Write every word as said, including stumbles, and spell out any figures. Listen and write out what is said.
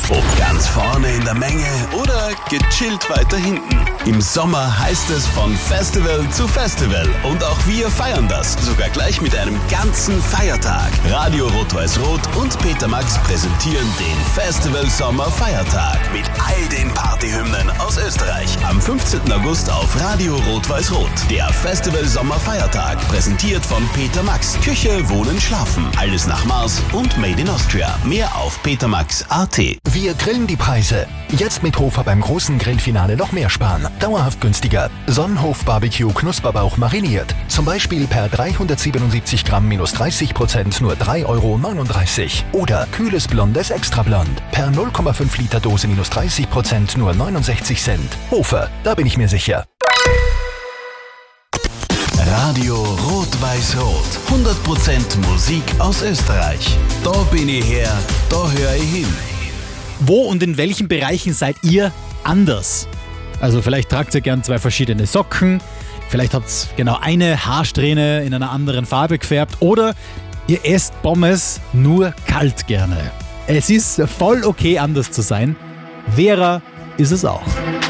Ob ganz vorne in der Menge oder gechillt weiter hinten. Im Sommer heißt es von Festival zu Festival und auch wir feiern das, sogar gleich mit einem ganzen Feiertag. Radio Rot-Weiß-Rot und Peter Max präsentieren den Festival Sommer Feiertag mit all den Partyhymnen aus Österreich. Am fünfzehnten August auf Radio Rot-Weiß-Rot. Der Festival Sommer Feiertag, präsentiert von Peter Max. Küche, Wohnen, Schlafen. Alles nach Maß und Made in Austria. Mehr auf petermax punkt a t. Wir grillen die Preise. Jetzt mit Hofer beim großen Grillfinale noch mehr sparen. Dauerhaft günstiger. Sonnenhof Barbecue Knusperbauch mariniert. Zum Beispiel per dreihundertsiebenundsiebzig Gramm minus dreißig Prozent nur drei Euro neununddreißig. Oder kühles Blondes Extra Blond. Per null Komma fünf Liter Dose minus dreißig Prozent nur neunundsechzig Cent. Hofer, da bin ich mir sicher. Radio Rot-Weiß-Rot. hundert Prozent Musik aus Österreich. Da bin ich her, da höre ich hin. Wo und in welchen Bereichen seid ihr anders? Also vielleicht tragt ihr gern zwei verschiedene Socken, vielleicht habt ihr genau eine Haarsträhne in einer anderen Farbe gefärbt oder ihr esst Pommes nur kalt gerne. Es ist voll okay, anders zu sein. Vera ist es auch.